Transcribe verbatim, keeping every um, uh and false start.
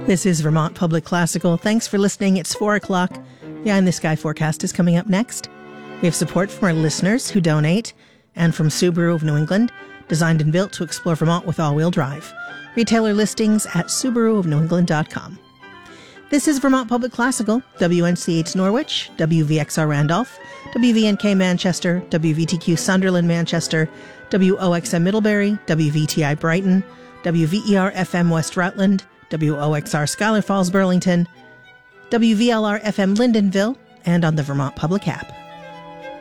This is Vermont Public Classical. Thanks for listening. It's four o'clock. The Eye in the Sky forecast is coming up next. We have support from our listeners who donate and from Subaru of New England, designed and built to explore Vermont with all-wheel drive. Retailer listings at subaru of new england dot com. This is Vermont Public Classical, W N C H Norwich, W V X R Randolph, W V N K Manchester, W V T Q Sunderland Manchester, W O X M Middlebury, W V T I Brighton, W V E R F M West Rutland, W O X R Schuyler Falls Burlington, W V L R F M Lyndonville, and on the Vermont Public app.